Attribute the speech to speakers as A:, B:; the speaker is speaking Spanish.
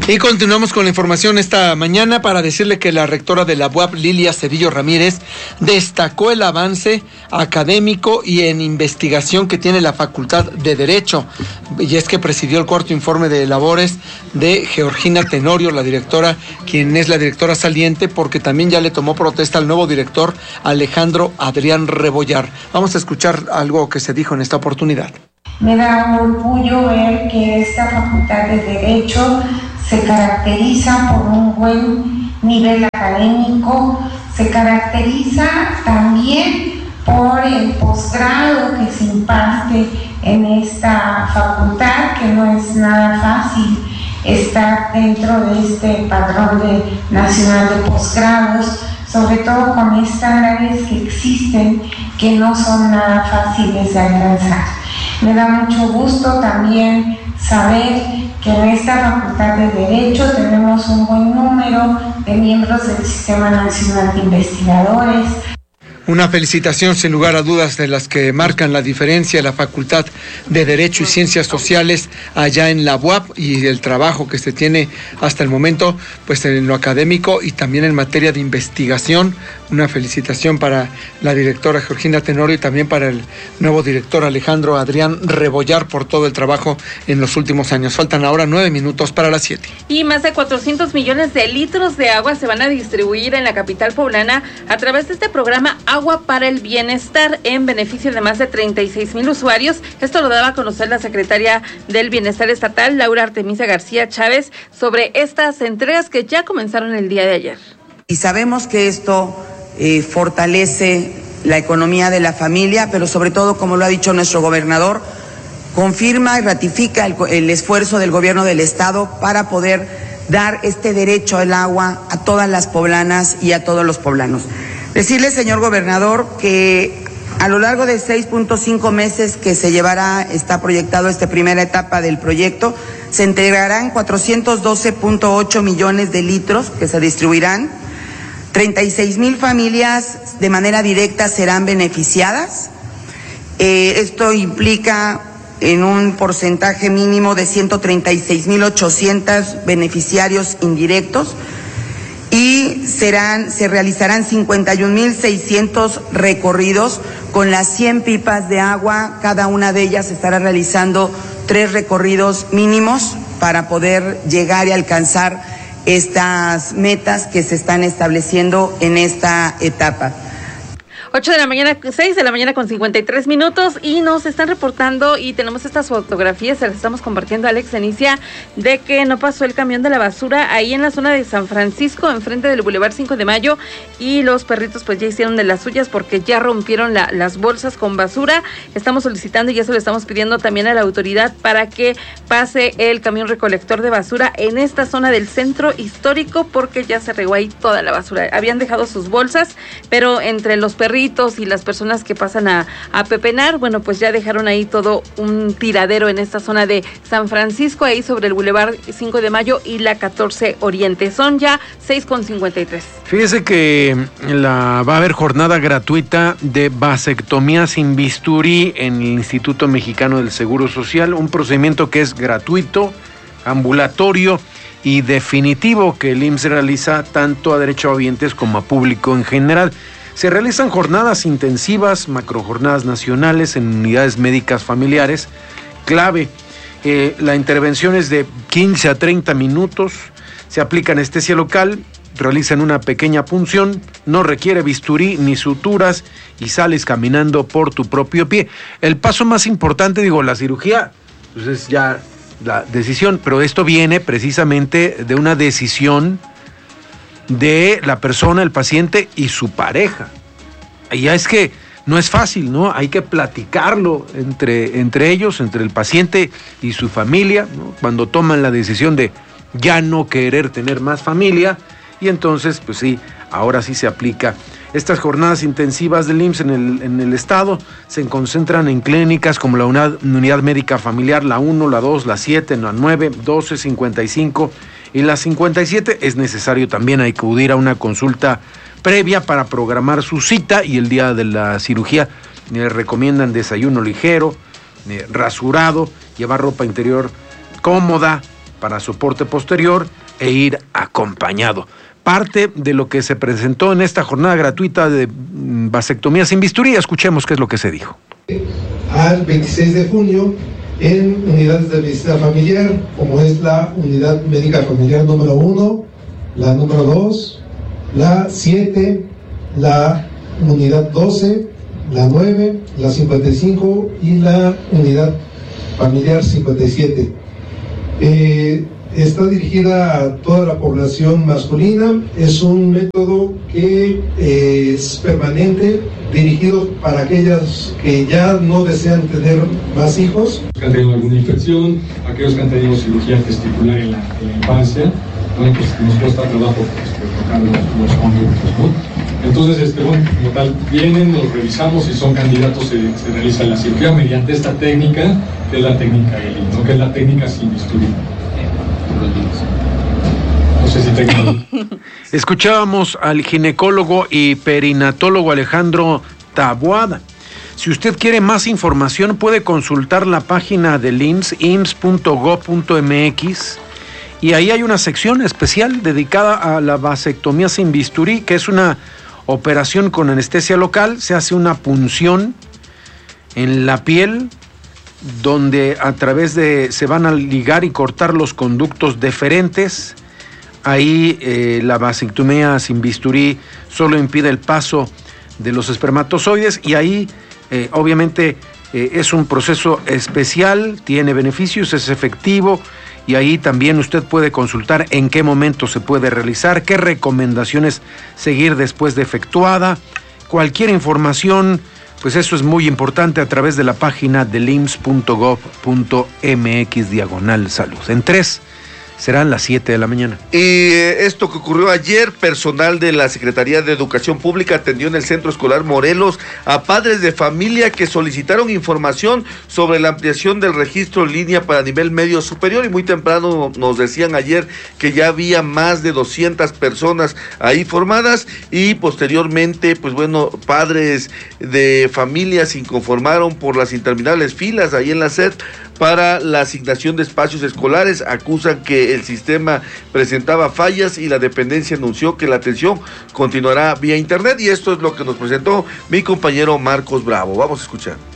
A: Y continuamos con la información esta mañana para decirle que la rectora de la UAP, Lilia Cedillo Ramírez, destacó el avance académico y en investigación que tiene la Facultad de Derecho. Y es que presidió el cuarto informe de labores de Georgina Tenorio, la directora, quien es la directora saliente, porque también ya le tomó protesta al nuevo director Alejandro Adrián Rebollar. Vamos a escuchar algo que se dijo en esta oportunidad.
B: Me da orgullo ver que esta Facultad de Derecho se caracteriza por un buen nivel académico, se caracteriza también por el posgrado que se imparte en esta facultad, que no es nada fácil estar dentro de este padrón nacional de posgrados, sobre todo con estándares que existen que no son nada fáciles de alcanzar. Me da mucho gusto también saber que en esta Facultad de Derecho tenemos un buen número de miembros del Sistema Nacional de Investigadores.
A: Una felicitación sin lugar a dudas de las que marcan la diferencia, la Facultad de Derecho y Ciencias Sociales allá en la UAP y el trabajo que se tiene hasta el momento, pues en lo académico y también en materia de investigación. Una felicitación para la directora Georgina Tenorio y también para el nuevo director Alejandro Adrián Rebollar por todo el trabajo en los últimos años. Faltan ahora 9 minutos para las 7.
C: Y más de 400 millones de litros de agua se van a distribuir en la capital poblana a través de este programa Agua para el Bienestar en beneficio de más de 36,000 usuarios. Esto lo daba a conocer la secretaria del Bienestar Estatal, Laura Artemisia García Chávez, sobre estas entregas que ya comenzaron el día de ayer.
D: Y sabemos que esto fortalece la economía de la familia, pero sobre todo, como lo ha dicho nuestro gobernador, confirma y ratifica el esfuerzo del gobierno del estado para poder dar este derecho al agua a todas las poblanas y a todos los poblanos. Decirle, señor gobernador, que a lo largo de 6.5 meses que se llevará, está proyectado esta primera etapa del proyecto, se entregarán 412.8 millones de litros que se distribuirán. 36,000 familias de manera directa serán beneficiadas. Esto implica en un porcentaje mínimo de 136,800 beneficiarios indirectos y se realizarán 51,600 recorridos con las 100 pipas de agua. Cada una de ellas estará realizando 3 recorridos mínimos para poder llegar y alcanzar estas metas que se están estableciendo en esta etapa.
C: 6 de la mañana con 53 minutos y nos están reportando y tenemos estas fotografías, se las estamos compartiendo a Alex Enicia, de que no pasó el camión de la basura ahí en la zona de San Francisco, enfrente del Boulevard 5 de Mayo, y los perritos pues ya hicieron de las suyas porque ya rompieron las bolsas con basura. Estamos solicitando y ya se lo estamos pidiendo también a la autoridad para que pase el camión recolector de basura en esta zona del centro histórico porque ya se regó ahí toda la basura. Habían dejado sus bolsas, pero entre los perritos y las personas que pasan a pepenar, bueno, pues ya dejaron ahí todo un tiradero en esta zona de San Francisco, ahí sobre el Boulevard 5 de Mayo y la 14 Oriente. Son ya 6:53.
E: Fíjese que va a haber jornada gratuita de vasectomía sin bisturí en el Instituto Mexicano del Seguro Social, un procedimiento que es gratuito, ambulatorio y definitivo que el IMSS realiza tanto a derechohabientes como a público en general. Se realizan jornadas intensivas, macrojornadas nacionales en unidades médicas familiares. Clave, la intervención es de 15 a 30 minutos, se aplica anestesia local, realizan una pequeña punción, no requiere bisturí ni suturas y sales caminando por tu propio pie. El paso más importante, la cirugía, pues es ya la decisión, pero esto viene precisamente de una decisión de la persona, el paciente y su pareja. Y ya es que no es fácil, ¿no? Hay que platicarlo entre ellos, entre el paciente y su familia, ¿no? Cuando toman la decisión de ya no querer tener más familia, y entonces, pues sí, ahora sí se aplica. Estas jornadas intensivas del IMSS en el estado se concentran en clínicas como la unidad médica familiar, la 1, la 2, la 7, la 9, 12, 55 y la 57. Es necesario también acudir a una consulta previa para programar su cita, y el día de la cirugía recomiendan desayuno ligero, rasurado, llevar ropa interior cómoda, para soporte posterior e ir acompañado. Parte de lo que se presentó en esta jornada gratuita de vasectomía sin bisturí. Escuchemos qué es lo que se dijo.
F: Al 26 de junio en unidades de medicina familiar, como es la unidad médica familiar número 1, la número 2, la 7, la unidad 12, la 9, la 55 y la unidad familiar 57. Está dirigida a toda la población masculina. Es un método que es permanente, dirigido para aquellas que ya no desean tener más hijos.
G: Que han tenido alguna infección, aquellos que han tenido cirugía testicular en la infancia, ¿no? Pues nos cuesta trabajo tocar los cónyuges, ¿no? Entonces, como tal, vienen, los revisamos y son candidatos, se realiza la cirugía mediante esta técnica, que es la técnica ELI, ¿no? Que es la técnica sin bisturí. No sé si tengo...
E: Escuchábamos al ginecólogo y perinatólogo Alejandro Taboada. Si usted quiere más información, puede consultar la página del IMSS, ims.gov.mx, y ahí hay una sección especial dedicada a la vasectomía sin bisturí, que es una operación con anestesia local. Se hace una punción en la piel, donde a través de se van a ligar y cortar los conductos deferentes. Ahí la vasectomía sin bisturí solo impide el paso de los espermatozoides, y ahí obviamente es un proceso especial, tiene beneficios, es efectivo, y ahí también usted puede consultar en qué momento se puede realizar, qué recomendaciones seguir después de efectuada. Cualquier información, pues eso es muy importante, a través de la página del ims.gov.mx/salud. En 3 serán las 7 de la mañana.
H: Y esto que ocurrió ayer, personal de la Secretaría de Educación Pública atendió en el Centro Escolar Morelos a padres de familia que solicitaron información sobre la ampliación del registro en línea para nivel medio superior, y muy temprano nos decían ayer que ya había más de 200 personas ahí formadas, y posteriormente, pues bueno, padres de familia se inconformaron por las interminables filas ahí en la SED para la asignación de espacios escolares. Acusan que el sistema presentaba fallas y la dependencia anunció que la atención continuará vía internet, y esto es lo que nos presentó mi compañero Marcos Bravo. Vamos a escuchar.